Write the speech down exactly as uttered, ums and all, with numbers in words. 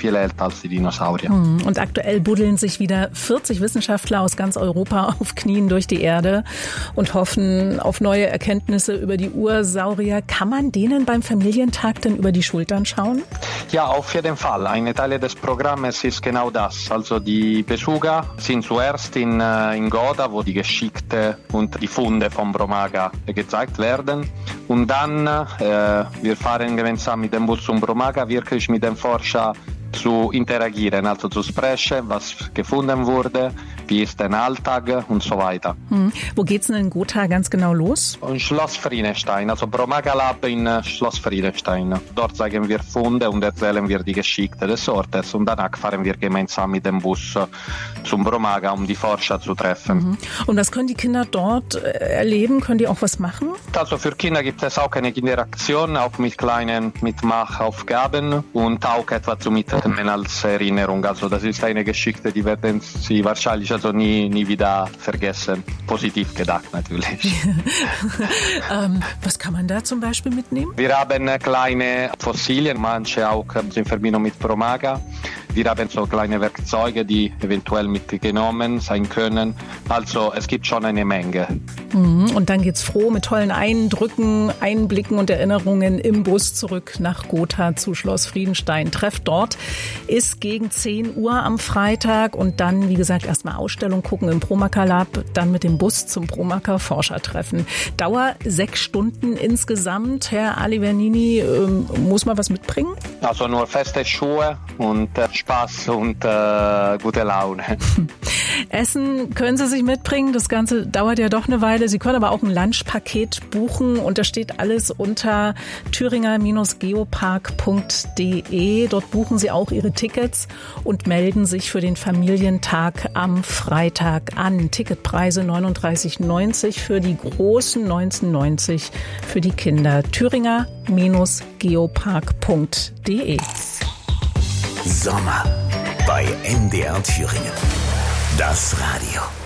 viel älter als die Dinosaurier. Und aktuell buddeln sich wieder vierzig Wissenschaftler aus ganz Europa auf Knien durch die Erde und hoffen auf neue Erkenntnisse über die Ursaurier. Kann man denen beim Familientag denn über die Schultern schauen? Ja, auf jeden Fall. Ein Teil des Programms ist genau das. Also die Besucher sind zuerst in, in Gotha, wo die Geschichte und die Funde von Bromaga gezeigt werden. Und dann, äh, wir fahren gemeinsam mit dem Bus zum Bromaga, wirklich mit den Forschern zu interagieren, also zu sprechen, was gefunden wurde, wie ist der Alltag und so weiter. Hm. Wo geht's denn in Gotha ganz genau los? In Schloss Friedenstein, also Bromaga Lab in Schloss Friedenstein. Dort zeigen wir Funde und erzählen wir die Geschichte des Ortes und danach fahren wir gemeinsam mit dem Bus zum Bromaga, um die Forscher zu treffen. Mhm. Und was können die Kinder dort erleben? Können die auch was machen? Also für Kinder gibt es auch eine Interaktion, auch mit kleinen Mitmachaufgaben und auch etwas zu mitnehmen als Erinnerung. Also das ist eine Geschichte, die werden sie wahrscheinlich also nie, nie wieder vergessen. Positiv gedacht natürlich. ähm, was kann man da zum Beispiel mitnehmen? Wir haben kleine Fossilien, manche auch in Verbindung mit Bromaga. Wir haben so kleine Werkzeuge, die eventuell mitgenommen sein können. Also es gibt schon eine Menge. Und dann geht's froh mit tollen Eindrücken, Einblicken und Erinnerungen im Bus zurück nach Gotha zu Schloss Friedenstein. Treff dort ist gegen zehn Uhr am Freitag und dann, wie gesagt, erstmal Ausstellung gucken im Bromaga Lab, dann mit dem Bus zum Bromaga Forschertreffen. Dauer sechs Stunden insgesamt. Herr Alivernini, ähm, muss man was mitbringen? Also nur feste Schuhe und äh, Spaß und äh, gute Laune. Essen können Sie sich mitbringen. Das Ganze dauert ja doch eine Weile. Sie können aber auch ein Lunchpaket buchen und da steht alles unter thüringer geopark punkt de. Dort buchen Sie auch Ihre Tickets und melden sich für den Familientag am Freitag an. Ticketpreise neununddreißig neunzig für die Großen, neunzehn neunzig für die Kinder. thüringer geopark punkt de. Sommer bei M D R Thüringen. Das Radio.